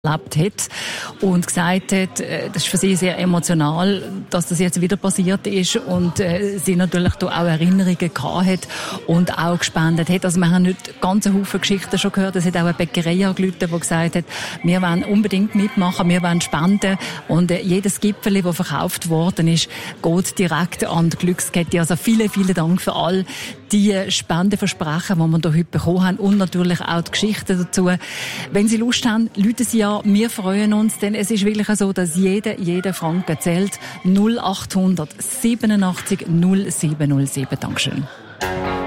erlebt hat und gesagt hat, das ist für sie sehr emotional, dass das jetzt wieder passiert ist und sie natürlich da auch Erinnerungen gehabt hat und auch gespendet hat. Also wir haben nicht ganz einen Haufen Geschichten schon gehört. Es hat auch eine Bäckerei angerufen, die gesagt hat, wir wollen unbedingt mitmachen, wir wollen spenden und jedes Gipfeli, das verkauft worden ist, geht direkt an die Glückskette. Also vielen, vielen Dank für all die Spendenversprechen, die wir hier heute bekommen haben und natürlich auch die Geschichten dazu. Wenn Sie Lust haben, rufen Sie an. Wir freuen uns, denn es ist wirklich so, dass jeder Franken zählt. 0800 87 0707. Dankeschön.